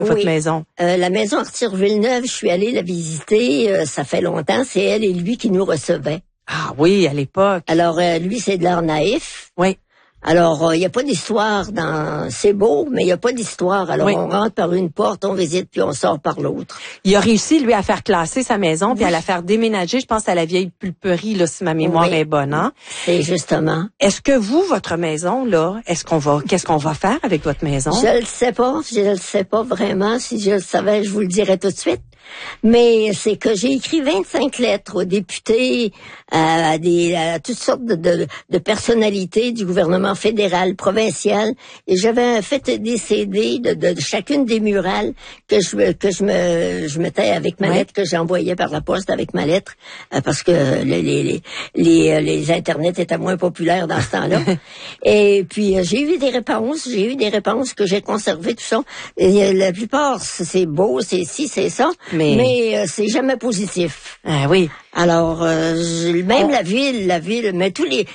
votre maison? La maison Arthur-Villeneuve, je suis allée la visiter, ça fait longtemps, c'est elle et lui qui nous recevaient. Ah oui, à l'époque. Alors, lui, c'est de l'art naïf. Oui. Alors, il n'y a pas d'histoire dans... C'est beau, mais il n'y a pas d'histoire. Alors, on rentre par une porte, on visite, puis on sort par l'autre. Il a réussi, lui, à faire classer sa maison, puis à la faire déménager, je pense, à la vieille pulperie, là, si ma mémoire est bonne, hein? C'est justement. Est-ce que vous, votre maison, là, qu'est-ce qu'on va faire avec votre maison? Je le sais pas vraiment. Si je le savais, je vous le dirais tout de suite. Mais c'est que j'ai écrit 25 lettres aux députés, à toutes sortes de personnalités du gouvernement fédéral, provincial, et j'avais fait des CD de chacune des murales que je mettais avec ma lettre, que j'envoyais par la poste avec ma lettre, parce que les internets étaient moins populaires dans ce temps-là. Et puis j'ai eu des réponses que j'ai conservées, tout ça. Et la plupart, c'est beau, c'est ci, c'est ça. Mais c'est jamais positif. Ah oui. Alors, même la ville, mais tous les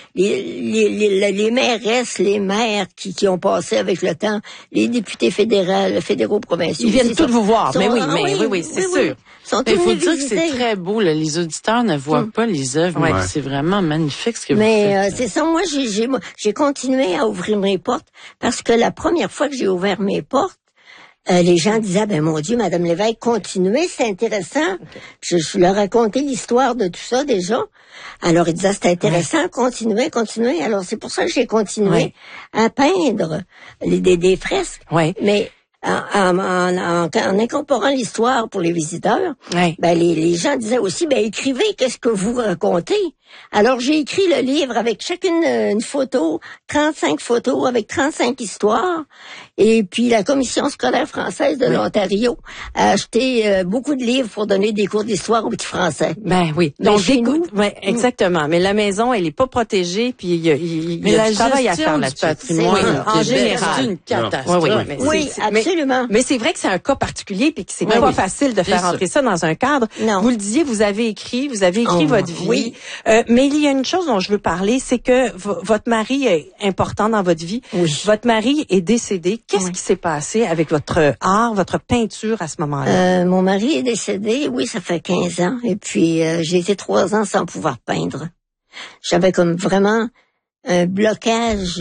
mairesses, les maires qui ont passé avec le temps, les députés fédéraux, provinciaux. Ils viennent tous vous voir. Mais oui, c'est sûr. Il faut dire que c'est très beau, là. Les auditeurs ne voient pas les œuvres, mais c'est vraiment magnifique ce que vous faites. Mais c'est ça, moi, j'ai continué à ouvrir mes portes, parce que la première fois que j'ai ouvert mes portes, les gens disaient, ben mon Dieu, Madame Lévesque, continuez, c'est intéressant. Okay. Je leur racontais l'histoire de tout ça déjà. Alors ils disaient, c'est intéressant, continuez. Alors c'est pour ça que j'ai continué à peindre des fresques. Mais en incorporant l'histoire pour les visiteurs, ben les gens disaient aussi, ben écrivez, qu'est-ce que vous racontez? Alors j'ai écrit le livre avec chacune une photo, 35 photos avec 35 histoires. Et puis la Commission scolaire française de l'Ontario a acheté beaucoup de livres pour donner des cours d'histoire aux petits Français. Ben oui. Donc chez nous, exactement. Mais la maison, elle est pas protégée, puis il y a du travail à faire là-dessus. Patrimoine en général, c'est une catastrophe. Oui, absolument. Mais c'est vrai que c'est un cas particulier, puis que c'est pas facile de faire entrer ça dans un cadre. Non. Vous le disiez, vous avez écrit votre vie. Oui. Mais il y a une chose dont je veux parler, c'est que votre mari est important dans votre vie. Oui. Votre mari est décédé. Qu'est-ce qui s'est passé avec votre art, votre peinture à ce moment-là? Mon mari est décédé, oui, ça fait 15 ans. Et puis, j'ai été 3 ans sans pouvoir peindre. J'avais comme vraiment un blocage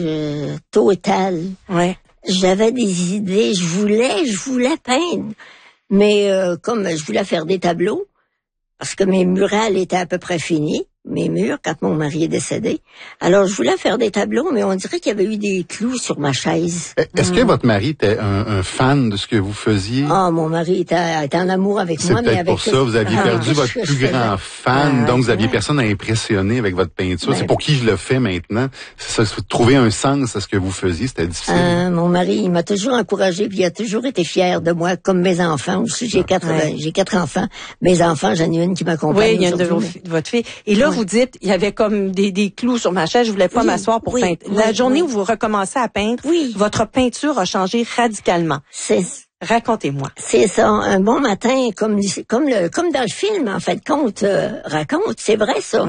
total. Ouais. J'avais des idées, je voulais peindre. Mais comme je voulais faire des tableaux, parce que mes murales étaient à peu près finies, mes murs, quand mon mari est décédé. Alors, je voulais faire des tableaux, mais on dirait qu'il y avait eu des clous sur ma chaise. Est-ce que votre mari était un fan de ce que vous faisiez? Ah, mon mari était en amour avec moi, mais avec... C'est peut-être pour ça, vous aviez perdu votre plus grand fan, donc vous aviez personne à impressionner avec votre peinture. C'est pour qui je le fais maintenant. C'est ça, trouver un sens à ce que vous faisiez, c'était difficile. Mon mari, il m'a toujours encouragé, puis il a toujours été fier de moi, comme mes enfants aussi. J'ai 4 enfants. Mes enfants, j'en ai une qui m'accompagne. Oui, il y a une de votre fille. Et là, vous dites, il y avait comme des clous sur ma chaise, je voulais pas m'asseoir pour peindre. La journée où vous recommencez à peindre, votre peinture a changé radicalement. Racontez-moi. C'est ça, un bon matin, comme dans le film, en fait, compte raconte, c'est vrai ça.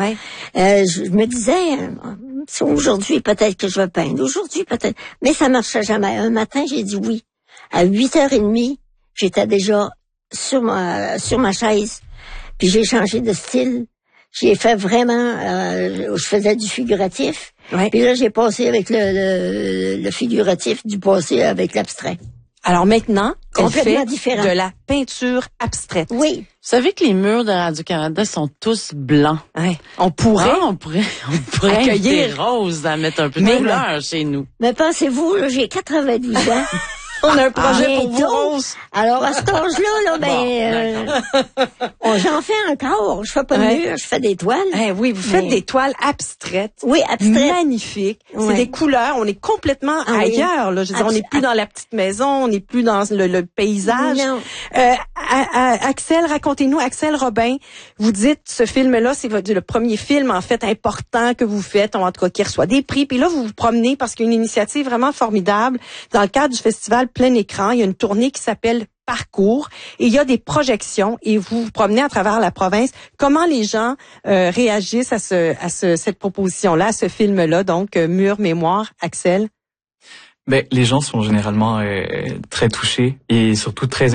Je me disais, aujourd'hui peut-être que je vais peindre, aujourd'hui peut-être, mais ça marchait jamais. Un matin, j'ai dit oui. À 8h30, j'étais déjà sur ma chaise, puis j'ai changé de style. J'ai fait vraiment, je faisais du figuratif. Puis là, j'ai passé avec le figuratif, du passé avec l'abstrait. Alors maintenant, complètement différent. De la peinture abstraite. Oui. Vous savez que les murs de Radio-Canada sont tous blancs. On pourrait accueillir des roses à mettre un peu de couleur chez nous. Mais pensez-vous, là, j'ai 92 ans. On a un projet pour vous, Rose. Alors, à cet âge-là, j'en fais encore. Je fais pas de mur, je fais des toiles. Oui, vous faites des toiles abstraites. Oui, abstraites. Magnifiques. C'est des couleurs. On est complètement ailleurs, là. Je veux dire, on n'est plus dans la petite maison, on n'est plus dans le paysage. Non. Axel, racontez-nous, Axel Robin, vous dites, ce film-là, c'est le premier film, en fait, important que vous faites, en tout cas, qui reçoit des prix. Puis là, vous vous promenez parce qu'il y a une initiative vraiment formidable. Dans le cadre du festival Plein Écran, il y a une tournée qui s'appelle Parcours et il y a des projections et vous vous promenez à travers la province. Comment les gens réagissent à cette proposition-là, à ce film-là, donc Mur Mémoire, Axel? Ben, les gens sont généralement très touchés et surtout très